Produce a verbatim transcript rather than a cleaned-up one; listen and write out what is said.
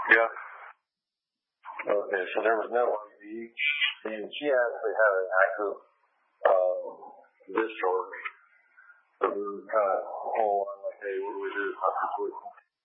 Yeah. Okay, so there was no R V, and she actually had an active um, discharge. So we were kind of all on like, hey, what do we do in that situation?